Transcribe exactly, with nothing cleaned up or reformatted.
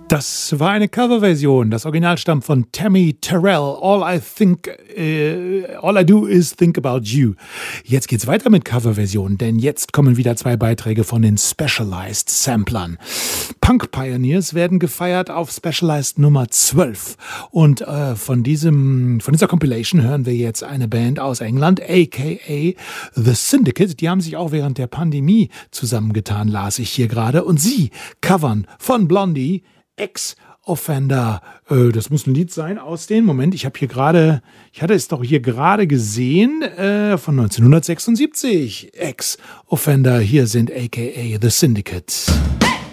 Das war eine Coverversion. Das Original stammt von Tammy Terrell. All I think, äh, all I do is think about you. Jetzt geht's weiter mit Coverversionen, denn jetzt kommen wieder zwei Beiträge von den Specialized Samplern. Punk Pioneers werden gefeiert auf Specialized Nummer zwölf. Und äh, von diesem, von dieser Compilation hören wir jetzt eine Band aus England, aka The Syndicate. Die haben sich auch während der Pandemie zusammengetan, las ich hier gerade. Und sie covern von Blondie Ex-Offender. Äh, das muss ein Lied sein aus den, Moment, ich habe hier gerade, ich hatte es doch hier gerade gesehen, äh, von neunzehnhundertsechsundsiebzig. Ex-Offender, hier sind aka The Syndicate.